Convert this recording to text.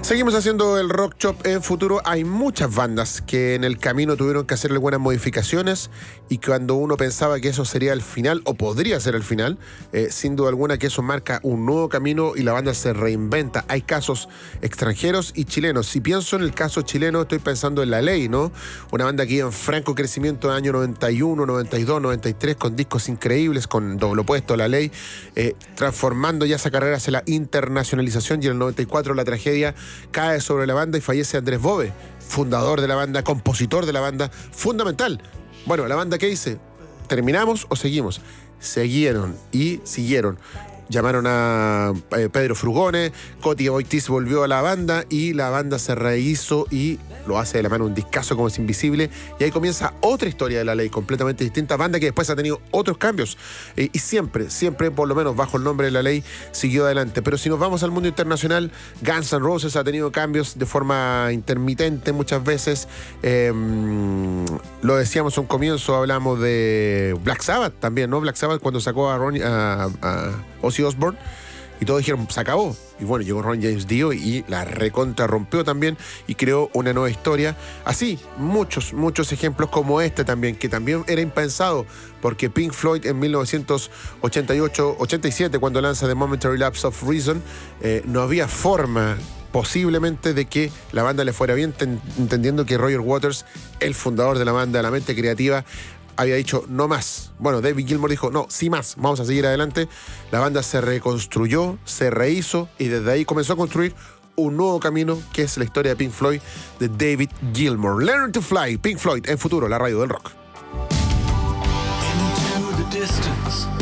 Seguimos haciendo el Rock Shop en futuro. Hay muchas bandas que en el camino tuvieron que hacer algunas modificaciones y cuando uno pensaba que eso sería el final o podría ser el final, sin duda alguna que eso marca un nuevo camino y la banda se reinventa. Hay casos extranjeros y chilenos. Si pienso en el caso chileno, estoy pensando en La Ley, ¿no? Una banda que iba en franco crecimiento en el año 91, 92, 93 con discos increíbles, con Doble Opuesto, La Ley, transformando ya esa carrera hacia la internacionalización y en el 94 la tragedia cae sobre la banda y fallece Andrés Bove, fundador de la banda, compositor de la banda, fundamental. Bueno, ¿la banda qué dice? ¿Terminamos o seguimos? Siguieron y siguieron. Llamaron a Pedro Frugone, Coti Boitis volvió a la banda y la banda se rehizo y lo hace de la mano un discazo como Es Invisible. Y ahí comienza otra historia de La Ley, completamente distinta. Banda que después ha tenido otros cambios. Y siempre, por lo menos bajo el nombre de La Ley, siguió adelante. Pero si nos vamos al mundo internacional, Guns N' Roses ha tenido cambios de forma intermitente muchas veces. Lo decíamos a un comienzo, hablamos de Black Sabbath también, ¿no? Black Sabbath cuando sacó a Ozzy Osbourne y todos dijeron, se acabó. Y bueno, llegó Ron James Dio y la recontra rompió también y creó una nueva historia. Así, muchos ejemplos como este también, que también era impensado, porque Pink Floyd en 1988-87, cuando lanza The Momentary Lapse of Reason, no había forma posiblemente de que la banda le fuera bien, entendiendo que Roger Waters, el fundador de la banda, la mente creativa, había dicho no más. Bueno, David Gilmour dijo no, sí más, vamos a seguir adelante. La banda se reconstruyó, se rehizo y desde ahí comenzó a construir un nuevo camino que es la historia de Pink Floyd de David Gilmour. Learn to Fly, Pink Floyd en futuro, la radio del rock. Into the distance.